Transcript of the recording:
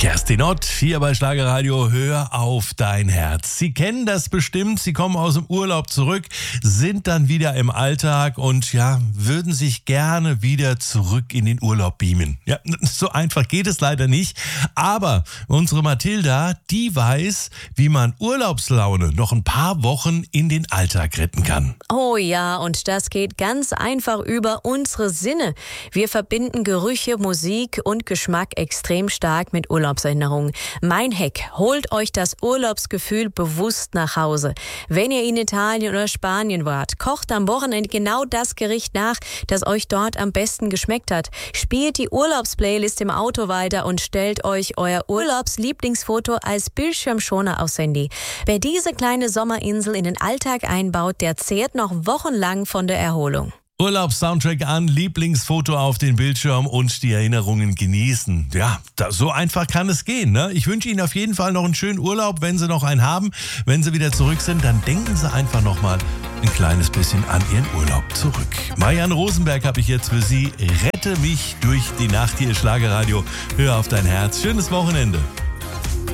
Kerstin Ott, hier bei Schlagerradio, hör auf dein Herz. Sie kennen das bestimmt, Sie kommen aus dem Urlaub zurück, sind dann wieder im Alltag und ja, würden sich gerne wieder zurück in den Urlaub beamen. Ja, so einfach geht es leider nicht, aber unsere Mathilda, die weiß, wie man Urlaubslaune noch ein paar Wochen in den Alltag retten kann. Oh ja, und das geht ganz einfach über unsere Sinne. Wir verbinden Gerüche, Musik und Geschmack extrem stark mit Urlaubserinnerungen. Mein Hack: holt euch das Urlaubsgefühl bewusst nach Hause. Wenn ihr in Italien oder Spanien wart, kocht am Wochenende genau das Gericht nach, das euch dort am besten geschmeckt hat. Spielt die Urlaubsplaylist im Auto weiter und stellt euch euer Urlaubslieblingsfoto als Bildschirmschoner aufs Handy. Wer diese kleine Sommerinsel in den Alltag einbaut, der zehrt noch wochenlang von der Erholung. Urlaubssoundtrack an, Lieblingsfoto auf den Bildschirm und die Erinnerungen genießen. Ja, so einfach kann es gehen, ne? Ich wünsche Ihnen auf jeden Fall noch einen schönen Urlaub, wenn Sie noch einen haben. Wenn Sie wieder zurück sind, dann denken Sie einfach noch mal ein kleines bisschen an Ihren Urlaub zurück. Marianne Rosenberg habe ich jetzt für Sie. Rette mich durch die Nacht, hier Schlagerradio. Hör auf dein Herz. Schönes Wochenende.